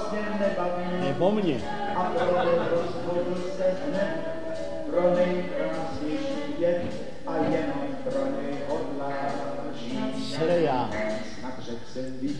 vlastně nebaví. Ne o mně. A proto rozhodl se hned pro nejkrásnější věc a jenom pro něj hodlá žít. Sreja. Snad řekl jsem víc,